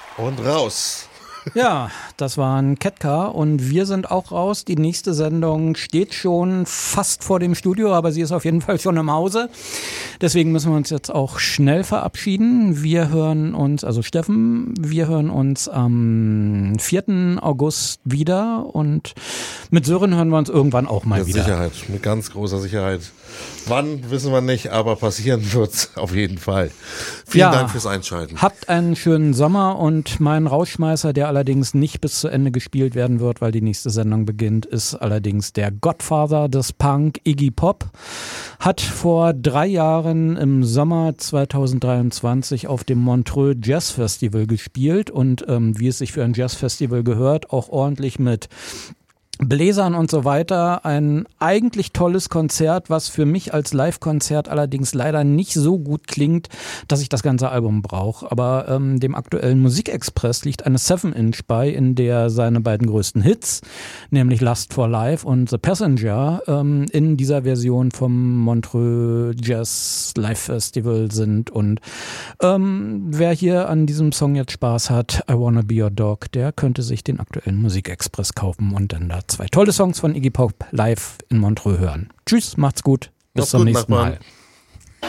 Und raus. Ja, das waren Ketka und wir sind auch raus. Die nächste Sendung steht schon fast vor dem Studio, aber sie ist auf jeden Fall schon im Hause. Deswegen müssen wir uns jetzt auch schnell verabschieden. Wir hören uns, also Steffen, wir hören uns am 4. August wieder und mit Sören hören wir uns irgendwann auch mal wieder. Mit Sicherheit, mit ganz großer Sicherheit. Wann, wissen wir nicht, aber passieren wird's auf jeden Fall. Vielen Dank fürs Einschalten. Habt einen schönen Sommer und mein Rausschmeißer, der allerdings nicht bis zu Ende gespielt werden wird, weil die nächste Sendung beginnt, ist allerdings der Godfather des Punk, Iggy Pop. Hat vor 3 Jahren im Sommer 2023 auf dem Montreux Jazz Festival gespielt und wie es sich für ein Jazzfestival gehört, auch ordentlich mit Bläsern und so weiter. Ein eigentlich tolles Konzert, was für mich als Live-Konzert allerdings leider nicht so gut klingt, dass ich das ganze Album brauche. Aber dem aktuellen Musikexpress liegt eine 7-Inch bei, in der seine beiden größten Hits, nämlich Lust for Life und The Passenger, in dieser Version vom Montreux Jazz Live Festival sind. Und wer hier an diesem Song jetzt Spaß hat, I Wanna Be Your Dog, der könnte sich den aktuellen Musikexpress kaufen und dann da 2 tolle Songs von Iggy Pop live in Montreux hören. Tschüss, macht's gut, bis zum nächsten Mal.